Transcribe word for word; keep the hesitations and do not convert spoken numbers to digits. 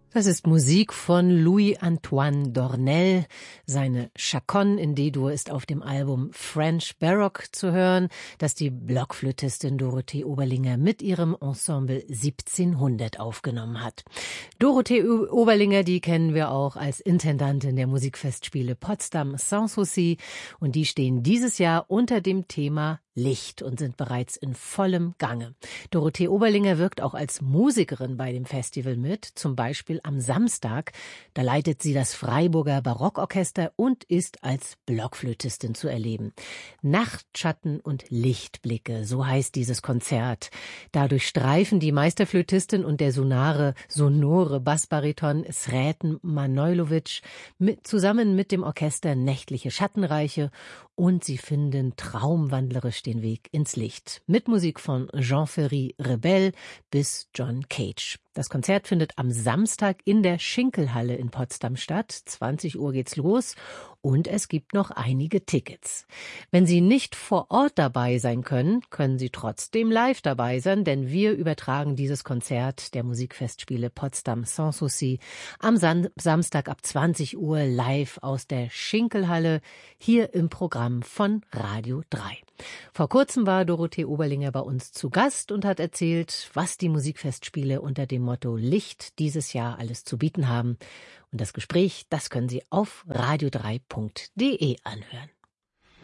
Das ist Musik von Louis-Antoine Dornel. Seine Chaconne in D-Dur ist auf dem Album French Baroque zu hören, das die Blockflötistin Dorothee Oberlinger mit ihrem Ensemble siebzehnhundert aufgenommen hat. Dorothee Oberlinger, die kennen wir auch als Intendantin der Musikfestspiele Potsdam Sanssouci, und die stehen dieses Jahr unter dem Thema Licht und sind bereits in vollem Gange. Dorothee Oberlinger wirkt auch als Musikerin bei dem Festival mit, zum Beispiel am Samstag. Da leitet sie das Freiburger Barockorchester und ist als Blockflötistin zu erleben. Nachtschatten und Lichtblicke, so heißt dieses Konzert. Dadurch streifen die Meisterflötistin und der sonare, sonore Bassbariton Sreten Manojlovic mit, zusammen mit dem Orchester nächtliche Schattenreiche, und sie finden traumwandlerisch den Weg ins Licht. Mit Musik von Jean-Ferry Rebel bis John Cage. Das Konzert findet am Samstag in der Schinkelhalle in Potsdam statt. zwanzig Uhr geht's los und es gibt noch einige Tickets. Wenn Sie nicht vor Ort dabei sein können, können Sie trotzdem live dabei sein, denn wir übertragen dieses Konzert der Musikfestspiele Potsdam Sanssouci am San- Samstag ab zwanzig Uhr live aus der Schinkelhalle hier im Programm von Radio drei. Vor kurzem war Dorothee Oberlinger bei uns zu Gast und hat erzählt, was die Musikfestspiele unter dem Motto Licht dieses Jahr alles zu bieten haben. Und das Gespräch, das können Sie auf radio drei punkt de anhören.